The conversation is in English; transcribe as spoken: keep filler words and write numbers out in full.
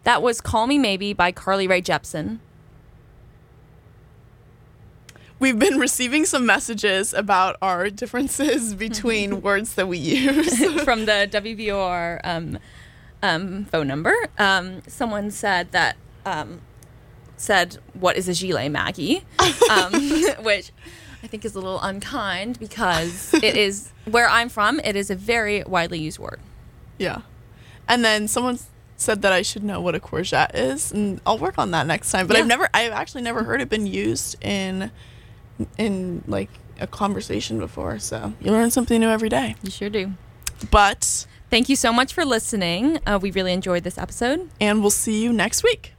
That was Call Me Maybe by Carly Rae Jepsen. We've been receiving some messages about our differences between words that we use. From the W V O R um, um, phone number. Um, someone said that, um, said, what is a gilet, Maggie? Um, which I think is a little unkind because it is, where I'm from, it is a very widely used word. Yeah. And then someone said that I should know what a courgette is, and I'll work on that next time. But Yeah. I've never, I've actually never heard it been used in, in like a conversation before. So you learn something new every day. You sure do. But Thank you so much for listening. Uh, we really enjoyed this episode. and we'll see you next week.